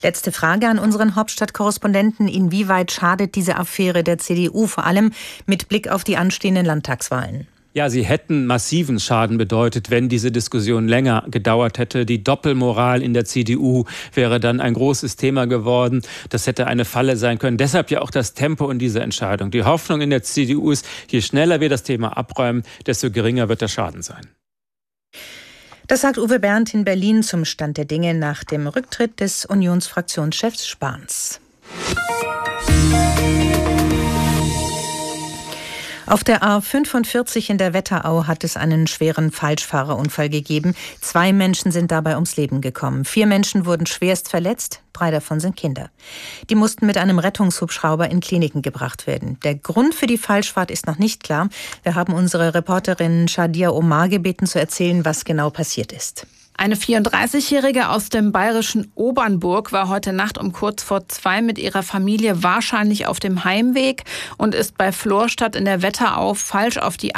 Letzte Frage an unseren Hauptstadtkorrespondenten. Inwieweit schadet diese Affäre der CDU, vor allem mit Blick auf die anstehenden Landtagswahlen? Ja, sie hätten massiven Schaden bedeutet, wenn diese Diskussion länger gedauert hätte. Die Doppelmoral in der CDU wäre dann ein großes Thema geworden. Das hätte eine Falle sein können. Deshalb ja auch das Tempo in dieser Entscheidung. Die Hoffnung in der CDU ist, je schneller wir das Thema abräumen, desto geringer wird der Schaden sein. Das sagt Uwe Bernd in Berlin zum Stand der Dinge nach dem Rücktritt des Unionsfraktionschefs Spahns. Auf der A45 in der Wetterau hat es einen schweren Falschfahrerunfall gegeben. 2 Menschen sind dabei ums Leben gekommen. 4 Menschen wurden schwerst verletzt, 3 davon sind Kinder. Die mussten mit einem Rettungshubschrauber in Kliniken gebracht werden. Der Grund für die Falschfahrt ist noch nicht klar. Wir haben unsere Reporterin Shadia Omar gebeten zu erzählen, was genau passiert ist. Eine 34-Jährige aus dem bayerischen Obernburg war heute Nacht um kurz vor 2 mit ihrer Familie wahrscheinlich auf dem Heimweg und ist bei Florstadt in der Wetterau falsch auf die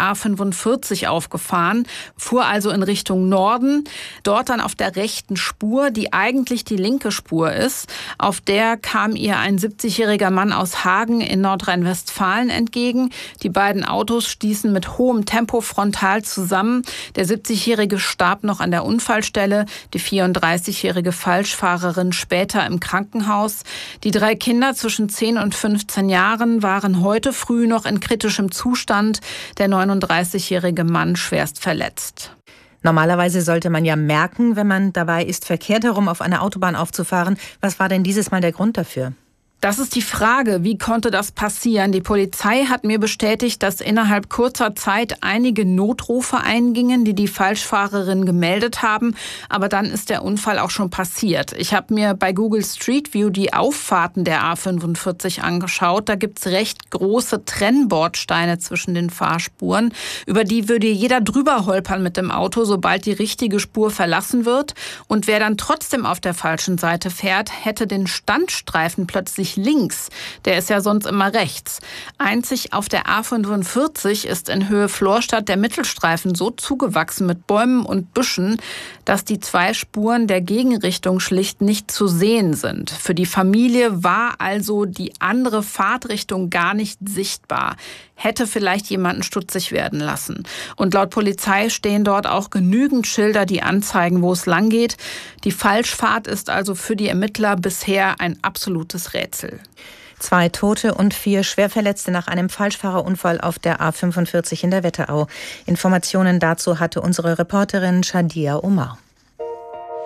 A45 aufgefahren, fuhr also in Richtung Norden, dort dann auf der rechten Spur, die eigentlich die linke Spur ist. Auf der kam ihr ein 70-jähriger Mann aus Hagen in Nordrhein-Westfalen entgegen. Die beiden Autos stießen mit hohem Tempo frontal zusammen. Der 70-jährige starb noch an der Unfallstelle, die 34-jährige Falschfahrerin später im Krankenhaus. Die 3 Kinder zwischen 10 und 15 Jahren waren heute früh noch in kritischem Zustand. Der 39-jährige Mann schwerst verletzt. Normalerweise sollte man ja merken, wenn man dabei ist, verkehrt herum auf einer Autobahn aufzufahren. Was war denn dieses Mal der Grund dafür? Das ist die Frage, wie konnte das passieren? Die Polizei hat mir bestätigt, dass innerhalb kurzer Zeit einige Notrufe eingingen, die Falschfahrerin gemeldet haben. Aber dann ist der Unfall auch schon passiert. Ich habe mir bei Google Street View die Auffahrten der A45 angeschaut. Da gibt's recht große Trennbordsteine zwischen den Fahrspuren. Über die würde jeder drüber holpern mit dem Auto, sobald die richtige Spur verlassen wird. Und wer dann trotzdem auf der falschen Seite fährt, hätte den Standstreifen plötzlich links. Der ist ja sonst immer rechts. Einzig auf der A45 ist in Höhe Florstadt der Mittelstreifen so zugewachsen mit Bäumen und Büschen, dass die 2 Spuren der Gegenrichtung schlicht nicht zu sehen sind. Für die Familie war also die andere Fahrtrichtung gar nicht sichtbar. Hätte vielleicht jemanden stutzig werden lassen. Und laut Polizei stehen dort auch genügend Schilder, die anzeigen, wo es lang geht. Die Falschfahrt ist also für die Ermittler bisher ein absolutes Rätsel. 2 Tote und 4 Schwerverletzte nach einem Falschfahrerunfall auf der A45 in der Wetterau. Informationen dazu hatte unsere Reporterin Shadia Omar.